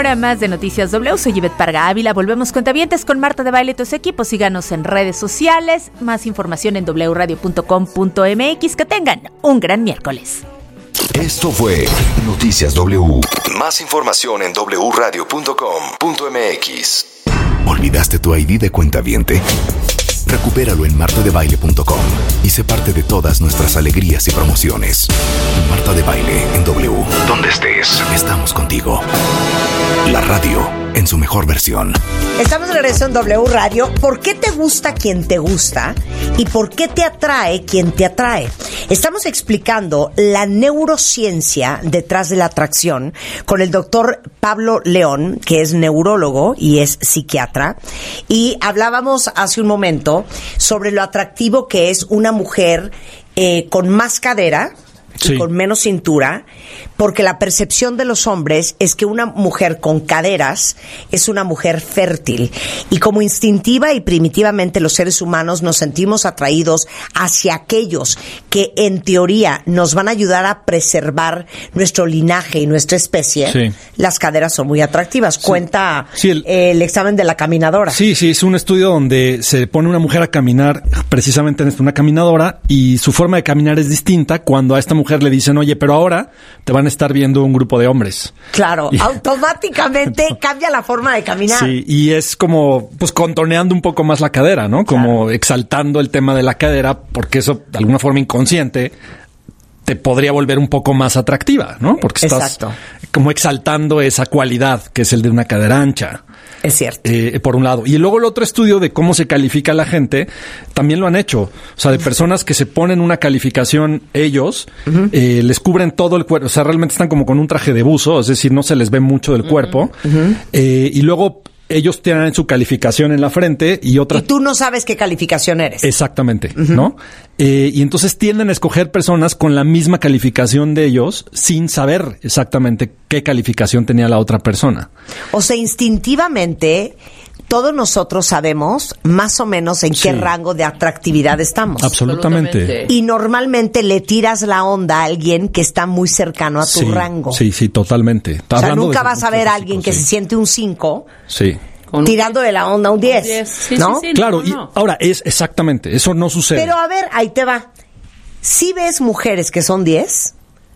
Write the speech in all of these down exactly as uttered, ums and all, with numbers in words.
hora más de Noticias W. Soy Ivette Parga Ávila. Volvemos cuentavientes con Marta de Baile y tus equipos. Síganos en redes sociales. Más información en doble u radio punto com punto eme equis. Que tengan un gran miércoles. Esto fue Noticias W. Más información en doble u radio punto com punto eme equis. ¿Olvidaste tu I D de cuentaviente? Recupéralo en marta de baile punto com y sé parte de todas nuestras alegrías y promociones. Marta de Baile en W. Donde estés, estamos contigo. La radio en su mejor versión. Estamos de regreso en W Radio. ¿Por qué te gusta quien te gusta? ¿Y por qué te atrae quien te atrae? Estamos explicando la neurociencia detrás de la atracción con el doctor Pablo León, que es neurólogo y es psiquiatra. Y hablábamos hace un momento sobre lo atractivo que es una mujer eh, con más cadera, sí, y con menos cintura, porque la percepción de los hombres es que una mujer con caderas es una mujer fértil, y como instintiva y primitivamente los seres humanos nos sentimos atraídos hacia aquellos que en teoría nos van a ayudar a preservar nuestro linaje y nuestra especie. Sí. Las caderas son muy atractivas. Sí. Cuenta sí, el, el examen de la caminadora. Sí, sí, es un estudio donde se pone una mujer a caminar precisamente en una caminadora y su forma de caminar es distinta cuando a esta mujer le dicen, oye, pero ahora te van a estar viendo un grupo de hombres. Claro, y automáticamente cambia la forma de caminar. Sí, y es como, pues, contorneando un poco más la cadera, ¿no? Como claro, exaltando el tema de la cadera, porque eso, de alguna forma inconsciente, te podría volver un poco más atractiva, ¿no? Porque estás Exacto. como exaltando esa cualidad que es el de una cadera ancha. Es cierto. Eh, por un lado. Y luego el otro estudio de cómo se califica a la gente, también lo han hecho. O sea, de personas que se ponen una calificación ellos, uh-huh. eh, les cubren todo el cuerpo. O sea, realmente están como con un traje de buzo, es decir, no se les ve mucho del uh-huh. cuerpo. Uh-huh. Eh, y luego ellos tienen su calificación en la frente y otra. Y tú no sabes qué calificación eres. Exactamente, uh-huh. ¿no? Eh, y entonces tienden a escoger personas con la misma calificación de ellos sin saber exactamente qué calificación tenía la otra persona. O sea, instintivamente todos nosotros sabemos más o menos en qué sí. rango de atractividad estamos. Absolutamente. Y normalmente le tiras la onda a alguien que está muy cercano a tu sí, rango. Sí, sí, totalmente. O sea, nunca vas a ver a alguien que sí. se siente un cinco. Sí. Tirándole la onda a un diez, sí, ¿no? Sí, sí, claro, no, no. y ahora es exactamente, eso no sucede. Pero a ver, ahí te va. Si ves mujeres que son diez,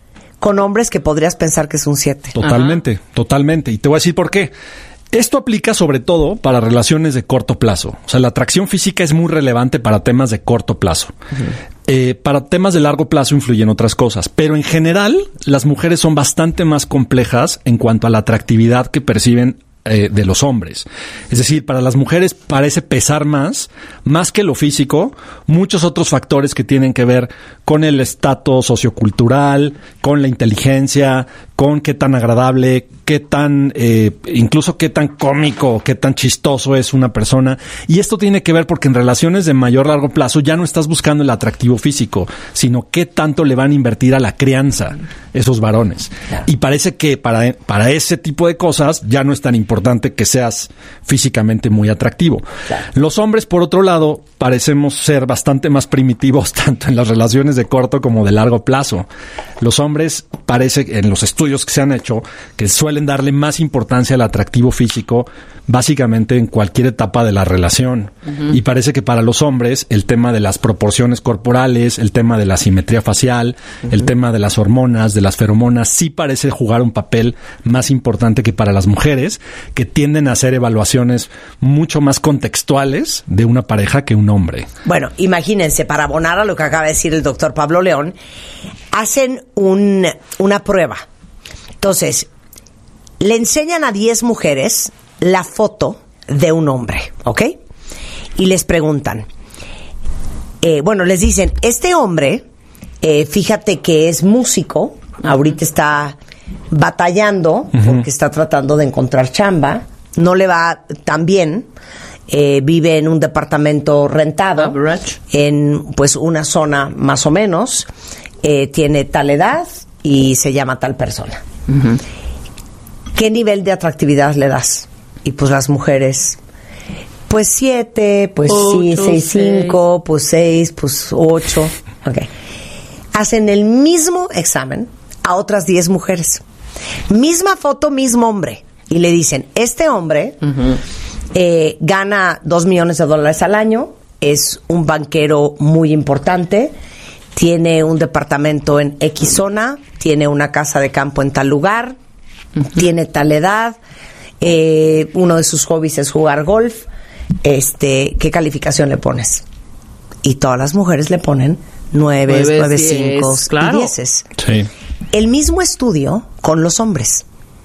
con hombres que podrías pensar que es un siete. Totalmente, Ajá. totalmente. Y te voy a decir por qué. Esto aplica sobre todo para relaciones de corto plazo. O sea, la atracción física es muy relevante para temas de corto plazo. Uh-huh. Eh, para temas de largo plazo influyen otras cosas. Pero en general, las mujeres son bastante más complejas en cuanto a la atractividad que perciben Eh, de los hombres. Es decir, para las mujeres parece pesar más, más que lo físico, muchos otros factores que tienen que ver con el estatus sociocultural, con la inteligencia, con qué tan agradable, qué tan, eh, incluso qué tan cómico, qué tan chistoso es una persona. Y esto tiene que ver porque en relaciones de mayor largo plazo ya no estás buscando el atractivo físico, sino qué tanto le van a invertir a la crianza esos varones. Claro. Y parece que para, para ese tipo de cosas ya no es tan importante que seas físicamente muy atractivo. Claro. Los hombres, por otro lado, parecemos ser bastante más primitivos tanto en las relaciones de corto como de largo plazo. Los hombres parece, en los estudios que se han hecho, que suelen darle más importancia al atractivo físico básicamente en cualquier etapa de la relación. Uh-huh. Y parece que para los hombres el tema de las proporciones corporales, el tema de la simetría facial, uh-huh. el tema de las hormonas, de las feromonas, sí parece jugar un papel más importante que para las mujeres, que tienden a hacer evaluaciones mucho más contextuales de una pareja que un hombre. Bueno, imagínense, para abonar a lo que acaba de decir el doctor Pablo León, hacen un, una prueba. Entonces, le enseñan a diez mujeres la foto de un hombre, ¿ok? Y les preguntan, eh, bueno, les dicen, este hombre, eh, fíjate que es músico, uh-huh. ahorita está batallando uh-huh. porque está tratando de encontrar chamba, no le va tan bien, eh, vive en un departamento rentado, Average. en pues una zona más o menos, eh, tiene tal edad y se llama tal persona. Uh-huh. ¿Qué nivel de atractividad le das? Y pues las mujeres, pues siete, pues ocho, sí, seis, cinco, pues seis, pues ocho. Okay. Hacen el mismo examen a otras diez mujeres. Misma foto, mismo hombre. y le dicen, este hombre uh-huh. eh, gana dos millones de dólares al año, es un banquero muy importante, tiene un departamento en X zona, tiene una casa de campo en tal lugar, uh-huh. tiene tal edad, eh, uno de sus hobbies es jugar golf, este, ¿qué calificación le pones? Y todas las mujeres le ponen nueve, nueve, cinco claro. y dieces. Sí. El mismo estudio con los hombres.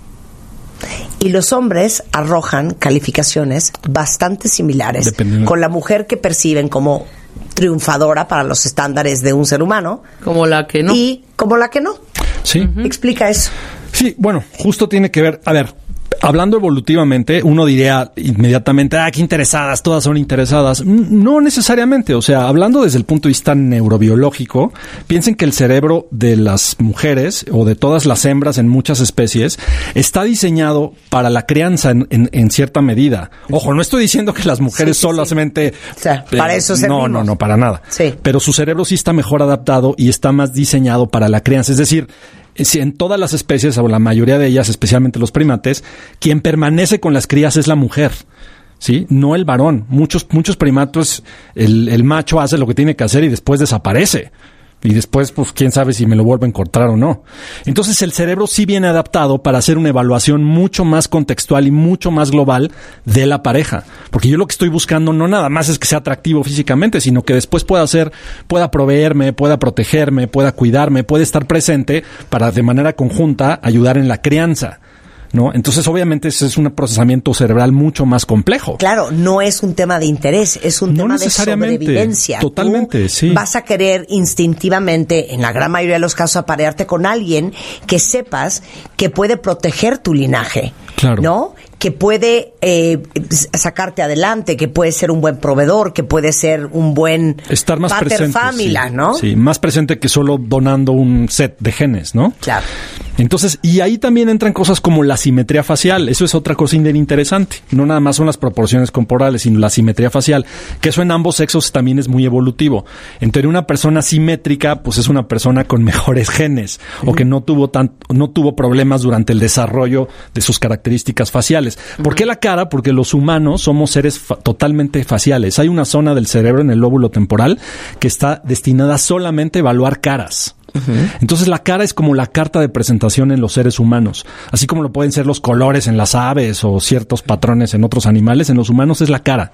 Y los hombres arrojan calificaciones bastante similares Dependiendo. Con la mujer que perciben como triunfadora para los estándares de un ser humano. Como la que no. Y como la que no. Sí. Uh-huh. Explica eso. Sí, bueno, justo tiene que ver, a ver, hablando evolutivamente, uno diría inmediatamente, ah, qué interesadas, todas son interesadas. No necesariamente, o sea, hablando desde el punto de vista neurobiológico, piensen que el cerebro de las mujeres o de todas las hembras en muchas especies está diseñado para la crianza en, en, en cierta medida. Ojo, no estoy diciendo que las mujeres sí, sí, solamente... Sí. O sea, para eh, eso servimos. No, no, no, para nada. Sí. Pero su cerebro sí está mejor adaptado y está más diseñado para la crianza. Es decir, si en todas las especies, o la mayoría de ellas, especialmente los primates, quien permanece con las crías es la mujer, ¿sí? No el varón. Muchos, muchos primates, el, el macho hace lo que tiene que hacer y después desaparece. Y después, pues, quién sabe si me lo vuelvo a encontrar o no. Entonces, el cerebro sí viene adaptado para hacer una evaluación mucho más contextual y mucho más global de la pareja. Porque yo lo que estoy buscando no nada más es que sea atractivo físicamente, sino que después pueda hacer, pueda proveerme, pueda protegerme, pueda cuidarme, puede estar presente para, de manera conjunta, ayudar en la crianza, ¿no? Entonces, obviamente, ese es un procesamiento cerebral mucho más complejo. Claro, no es un tema de interés, es un no tema de sobrevivencia. Totalmente, Tú sí. vas a querer instintivamente, en la gran mayoría de los casos, aparearte con alguien que sepas que puede proteger tu linaje. Claro. ¿No? Que puede eh, sacarte adelante, que puede ser un buen proveedor, que puede ser un buen estar más pater presente, familia, sí, ¿no? Sí, más presente que solo donando un set de genes, ¿no? Claro. Entonces, y ahí también entran cosas como la simetría facial. Eso es otra cosa interesante. No nada más son las proporciones corporales, sino la simetría facial, que eso en ambos sexos también es muy evolutivo. Entonces, una persona simétrica, pues es una persona con mejores genes, uh-huh. o que no tuvo tan, no tuvo problemas durante el desarrollo de sus características faciales. Uh-huh. ¿Por qué la cara? Porque los humanos somos seres fa- totalmente faciales. Hay una zona del cerebro en el lóbulo temporal que está destinada solamente a evaluar caras. Uh-huh. Entonces la cara es como la carta de presentación en los seres humanos, así como lo pueden ser los colores en las aves o ciertos patrones en otros animales. En los humanos es la cara.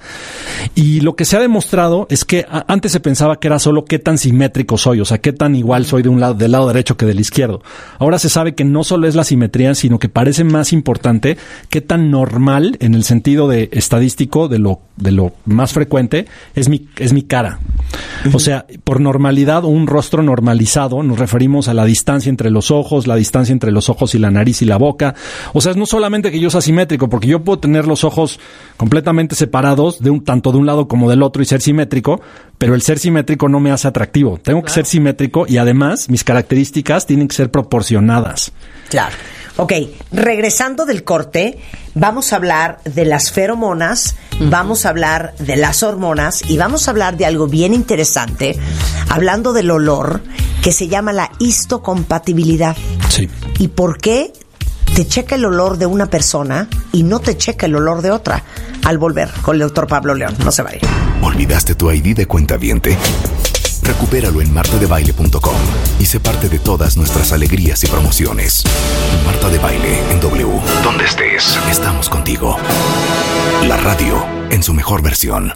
Y lo que se ha demostrado es que a- antes se pensaba que era solo qué tan simétrico soy, o sea, qué tan igual soy de un lado, del lado derecho que del izquierdo. Ahora se sabe que no solo es la simetría, sino que parece más importante qué tan normal, en el sentido de estadístico, de lo, de lo más frecuente, es mi, es mi cara. Uh-huh. O sea, por normalidad o un rostro normalizado, nos referimos a la distancia entre los ojos, la distancia entre los ojos y la nariz y la boca. O sea, es no solamente que yo sea simétrico, porque yo puedo tener los ojos completamente separados, de un, tanto de un lado como del otro, y ser simétrico, pero el ser simétrico no me hace atractivo. Tengo que claro. ser simétrico y además mis características tienen que ser proporcionadas. Claro. Ok, regresando del corte, vamos a hablar de las feromonas, uh-huh. vamos a hablar de las hormonas y vamos a hablar de algo bien interesante, hablando del olor, que se llama la histocompatibilidad. Sí. ¿Y por qué te checa el olor de una persona y no te checa el olor de otra? Al volver con el doctor Pablo León. No se vaya. ¿Olvidaste tu I D de cuentaviente? Recupéralo en marta de baile punto com y sé parte de todas nuestras alegrías y promociones. Marta de Baile en W. Donde estés, estamos contigo. La radio en su mejor versión.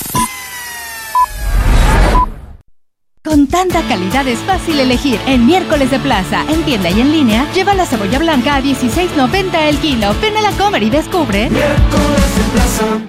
Con tanta calidad es fácil elegir. En Miércoles de Plaza, en tienda y en línea, lleva la cebolla blanca a dieciséis noventa el kilo. Ven a la Comer y descubre. Miércoles de Plaza.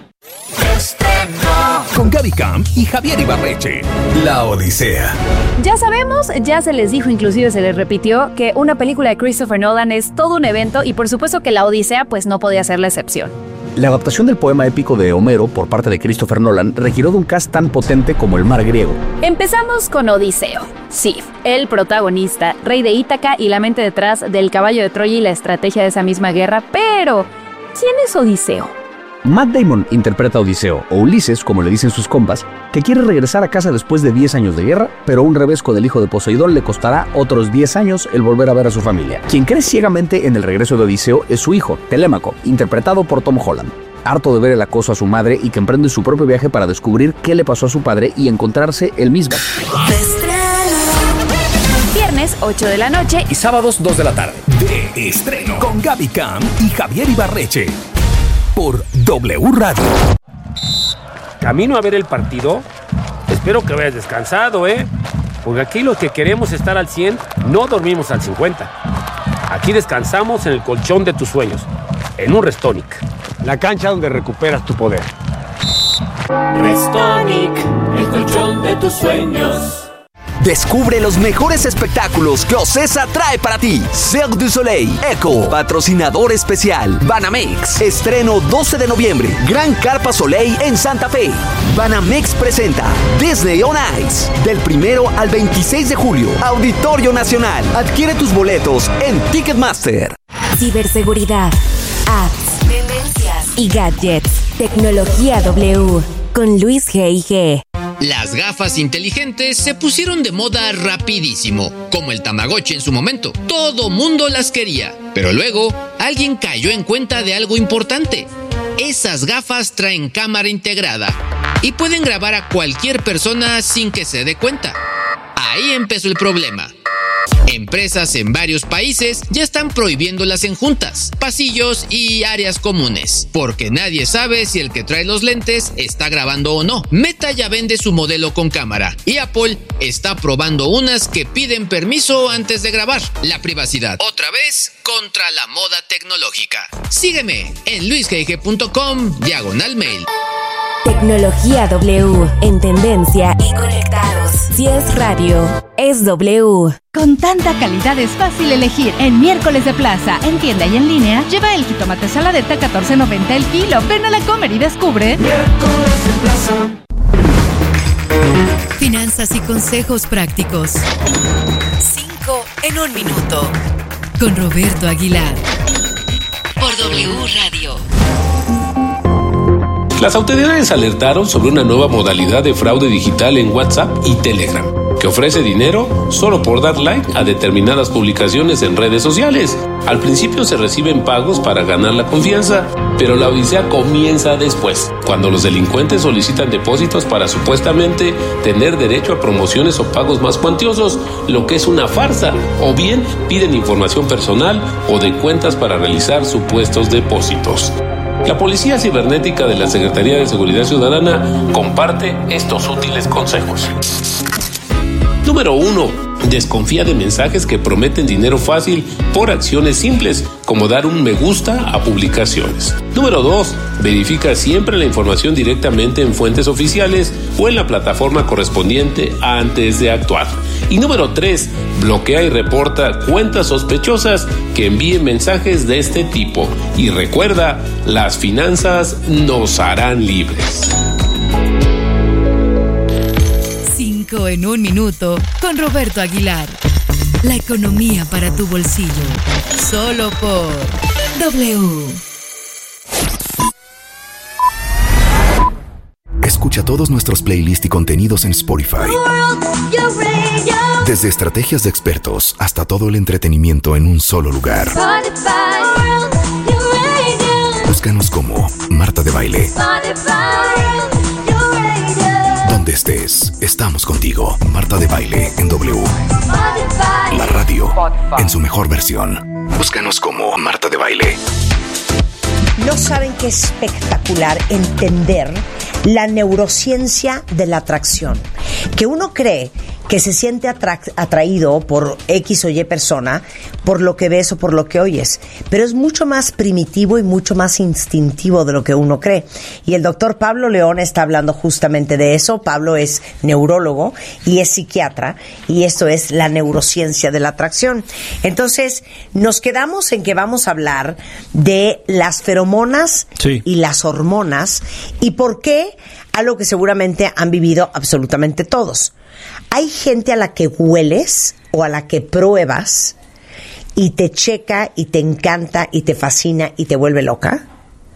Con Gaby Camp y Javier Ibarreche. La Odisea. Ya sabemos, ya se les dijo, inclusive se les repitió, que una película de Christopher Nolan es todo un evento y por supuesto que La Odisea pues no podía ser la excepción. La adaptación del poema épico de Homero por parte de Christopher Nolan requirió de un cast tan potente como el mar griego. Empezamos con Odiseo. Sif, el protagonista, rey de Ítaca y la mente detrás del caballo de Troya y la estrategia de esa misma guerra. Pero, ¿quién es Odiseo? Matt Damon interpreta a Odiseo, o Ulises, como le dicen sus compas, que quiere regresar a casa después de diez años de guerra, pero un revés con el hijo de Poseidón le costará otros diez años el volver a ver a su familia. Quien cree ciegamente en el regreso de Odiseo es su hijo, Telémaco, interpretado por Tom Holland. Harto de ver el acoso a su madre y que emprende su propio viaje para descubrir qué le pasó a su padre y encontrarse él mismo. Viernes, ocho de la noche y sábados, dos de la tarde. De estreno con Gaby Cam y Javier Ibarreche. Por W Radio. Camino a ver el partido. Espero que vayas descansado, ¿eh? Porque aquí los que queremos estar al cien, no dormimos al cincuenta. Aquí descansamos en el colchón de tus sueños, en un Restonic. La cancha donde recuperas tu poder. Restonic, el colchón de tus sueños. Descubre los mejores espectáculos que Ocesa trae para ti. Cirque du Soleil, Echo, patrocinador especial. Banamex, estreno doce de noviembre. Gran Carpa Soleil en Santa Fe. Banamex presenta Disney on Ice. Del primero al veintiséis de julio. Auditorio Nacional. Adquiere tus boletos en Ticketmaster. Ciberseguridad, apps, tendencias y gadgets. Tecnología W con Luis G I G. Las gafas inteligentes se pusieron de moda rapidísimo, como el Tamagotchi en su momento. Todo mundo las quería, pero luego alguien cayó en cuenta de algo importante. Esas gafas traen cámara integrada y pueden grabar a cualquier persona sin que se dé cuenta. Ahí empezó el problema. Empresas en varios países ya están prohibiéndolas en juntas, pasillos y áreas comunes, porque nadie sabe si el que trae los lentes está grabando o no. Meta ya vende su modelo con cámara y Apple está probando unas que piden permiso antes de grabar. La privacidad, otra vez, contra la moda tecnológica. Sígueme en luisgg.com diagonal mail. Tecnología W, en tendencia y conectados. Si es radio, es W. Con tanta calidad es fácil elegir. En Miércoles de Plaza, en tienda y en línea, lleva el jitomate saladeta catorce noventa el kilo. Ven a la Comer y descubre. Miércoles de Plaza. Finanzas y consejos prácticos. Cinco en un minuto. Con Roberto Aguilar. Por W Radio. Las autoridades alertaron sobre una nueva modalidad de fraude digital en WhatsApp y Telegram, que ofrece dinero solo por dar like a determinadas publicaciones en redes sociales. Al principio se reciben pagos para ganar la confianza, pero la odisea comienza después, cuando los delincuentes solicitan depósitos para supuestamente tener derecho a promociones o pagos más cuantiosos, lo que es una farsa, o bien piden información personal o de cuentas para realizar supuestos depósitos. La Policía Cibernética de la Secretaría de Seguridad Ciudadana comparte estos útiles consejos. Número uno. Desconfía de mensajes que prometen dinero fácil por acciones simples, como dar un me gusta a publicaciones. Número dos. Verifica siempre la información directamente en fuentes oficiales o en la plataforma correspondiente antes de actuar. Y número tres. Bloquea y reporta cuentas sospechosas que envíen mensajes de este tipo. Y recuerda, las finanzas nos harán libres. Cinco en un minuto con Roberto Aguilar. La economía para tu bolsillo. Solo por W. Escucha todos nuestros playlists y contenidos en Spotify. Desde estrategias de expertos hasta todo el entretenimiento en un solo lugar. Búscanos como Marta de Baile. Donde estés, estamos contigo. Marta de Baile en W. La radio en su mejor versión. Búscanos como Marta de Baile. No saben qué espectacular entender la neurociencia de la atracción. Que uno cree que se siente atra- atraído por X o Y persona, por lo que ves o por lo que oyes. Pero es mucho más primitivo y mucho más instintivo de lo que uno cree. Y el doctor Pablo León está hablando justamente de eso. Pablo es neurólogo y es psiquiatra, y esto es la neurociencia de la atracción. Entonces, nos quedamos en que vamos a hablar de las feromonas sí. y las hormonas, y por qué, algo que seguramente han vivido absolutamente todos. Hay gente a la que hueles o a la que pruebas y te checa y te encanta y te fascina y te vuelve loca.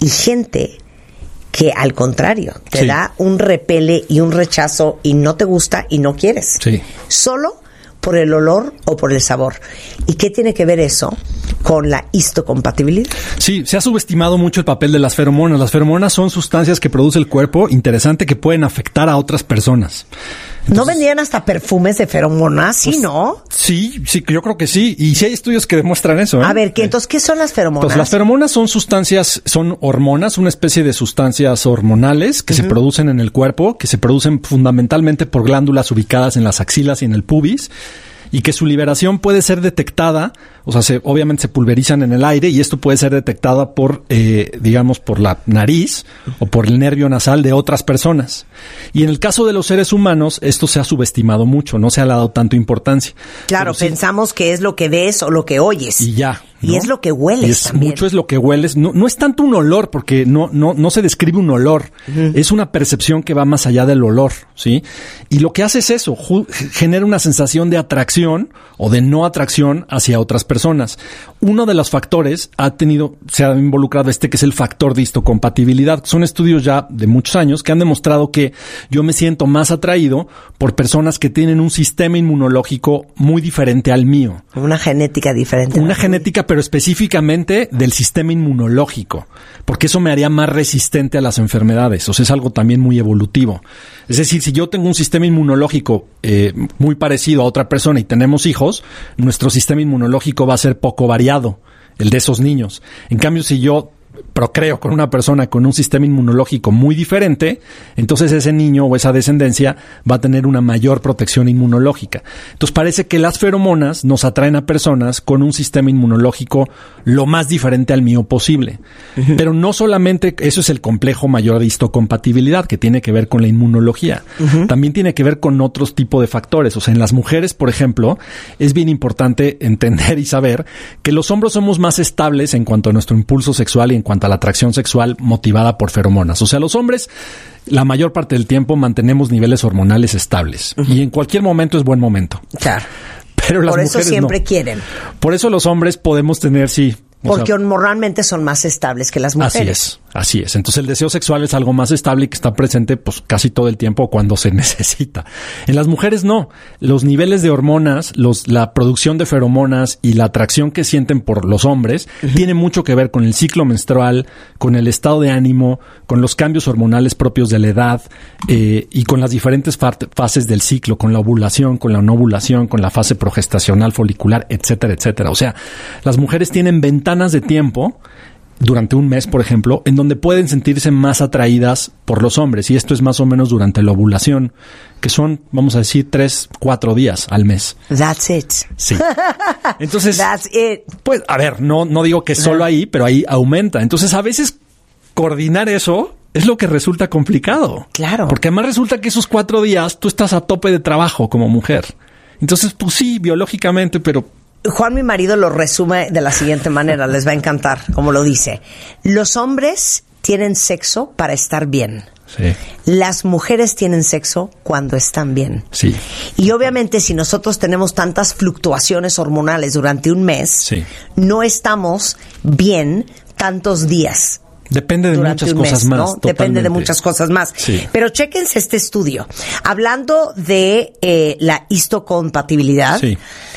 y gente que al contrario te Sí. da un repele y un rechazo y no te gusta y no quieres. Sí. Solo por el olor o por el sabor. ¿Y qué tiene que ver eso con la histocompatibilidad? Sí, se ha subestimado mucho el papel de las feromonas. Las feromonas son sustancias que produce el cuerpo, interesante, que pueden afectar a otras personas. Entonces, ¿no vendían hasta perfumes de feromonas? Sí, pues, ¿no? Sí, sí, yo creo que sí. Y sí hay estudios que demuestran eso, ¿eh? A ver, ¿qué, entonces, ¿qué son las feromonas? Pues las feromonas son sustancias, son hormonas, una especie de sustancias hormonales que uh-huh. se producen en el cuerpo, que se producen fundamentalmente por glándulas ubicadas en las axilas y en el pubis, y que su liberación puede ser detectada, o sea, se, obviamente se pulverizan en el aire y esto puede ser detectada por, eh, digamos, por la nariz o por el nervio nasal de otras personas. Y en el caso de los seres humanos, esto se ha subestimado mucho, no se ha dado tanto importancia. Claro, sí, pensamos que es lo que ves o lo que oyes. Y ya. ¿no? Y es lo que hueles y es, también. Mucho es lo que hueles. No, no es tanto un olor, porque no, no, no se describe un olor. Uh-huh. Es una percepción que va más allá del olor, ¿sí? Y lo que hace es eso, ju- genera una sensación de atracción o de no atracción hacia otras personas. Uno de los factores ha tenido, se ha involucrado este que es el factor de histocompatibilidad. Son estudios ya de muchos años que han demostrado que yo me siento más atraído por personas que tienen un sistema inmunológico muy diferente al mío. Una genética diferente. Una genética, pero específicamente del sistema inmunológico, porque eso me haría más resistente a las enfermedades. O sea, es algo también muy evolutivo. Es decir, si yo tengo un sistema inmunológico eh, muy parecido a otra persona y tenemos hijos, nuestro sistema inmunológico va a ser poco variado, el de esos niños. En cambio, si yo procreo con una persona con un sistema inmunológico muy diferente, entonces ese niño o esa descendencia va a tener una mayor protección inmunológica. Entonces parece que las feromonas nos atraen a personas con un sistema inmunológico lo más diferente al mío posible. Uh-huh. Pero no solamente eso es el complejo mayor de histocompatibilidad, que tiene que ver con la inmunología. Uh-huh. También tiene que ver con otros tipos de factores. O sea, en las mujeres, por ejemplo, es bien importante entender y saber que los hombres somos más estables en cuanto a nuestro impulso sexual y en cuanto a la atracción sexual motivada por feromonas. O sea, los hombres, la mayor parte del tiempo mantenemos niveles hormonales estables. Uh-huh. Y en cualquier momento es buen momento. Claro. Pero las por eso mujeres siempre no. quieren. Por eso los hombres podemos tener, sí. Porque sea, hormonalmente son más estables que las mujeres. Así es, así es. Entonces el deseo sexual es algo más estable y que está presente pues casi todo el tiempo cuando se necesita. En las mujeres no. Los niveles de hormonas, los, la producción de feromonas y la atracción que sienten por los hombres uh-huh. tiene mucho que ver con el ciclo menstrual, con el estado de ánimo, con los cambios hormonales propios de la edad eh, y con las diferentes fa- fases del ciclo, con la ovulación, con la no ovulación, con la fase progestacional folicular, etcétera, etcétera. O sea, las mujeres tienen ventajas de tiempo durante un mes, por ejemplo, en donde pueden sentirse más atraídas por los hombres, y esto es más o menos durante la ovulación, que son, vamos a decir, tres, cuatro días al mes. That's it. Sí. Entonces, That's it. Pues, a ver, no, no digo que solo ahí, pero ahí aumenta. Entonces, a veces coordinar eso es lo que resulta complicado. Claro. Porque además resulta que esos cuatro días tú estás a tope de trabajo como mujer. Entonces, pues sí, biológicamente, pero Juan, mi marido, lo resume de la siguiente manera, les va a encantar, como lo dice. Los hombres tienen sexo para estar bien. Sí. Las mujeres tienen sexo cuando están bien. Sí. Y obviamente si nosotros tenemos tantas fluctuaciones hormonales durante un mes, sí. no estamos bien tantos días. Depende de muchas cosas mes, más. ¿no? Totalmente. Depende de muchas cosas más. Sí. Pero chéquense este estudio. Hablando de eh, la histocompatibilidad, sí.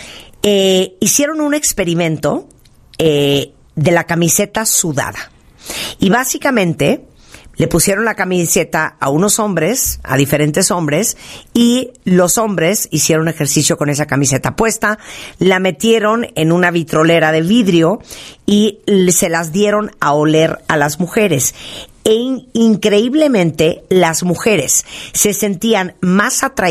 eh, hicieron un experimento eh, de la camiseta sudada. Y básicamente le pusieron la camiseta a unos hombres, a diferentes hombres, y los hombres hicieron ejercicio con esa camiseta puesta, la metieron en una vitrolera de vidrio y se las dieron a oler a las mujeres. E in- increíblemente, las mujeres se sentían más atraídas